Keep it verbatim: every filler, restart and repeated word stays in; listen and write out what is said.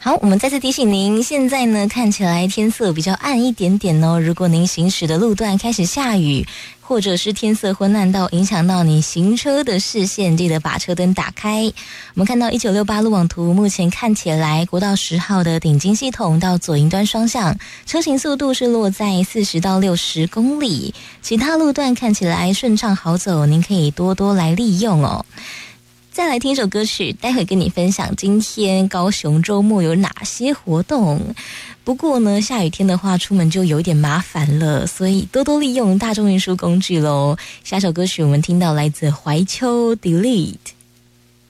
好，我们再次提醒您，现在呢看起来天色比较暗一点点哦。如果您行驶的路段开始下雨，或者是天色昏暗到影响到你行车的视线，记得把车灯打开。我们看到一九六八路网图，目前看起来国道十号的顶金系统到左营端双向，车行速度是落在四十到六十公里，其他路段看起来顺畅好走，您可以多多来利用哦。再来听一首歌曲，待会跟你分享今天高雄周末有哪些活动。不过呢，下雨天的话出门就有点麻烦了，所以多多利用大众运输工具咯。下首歌曲我们听到来自怀秋 Delete。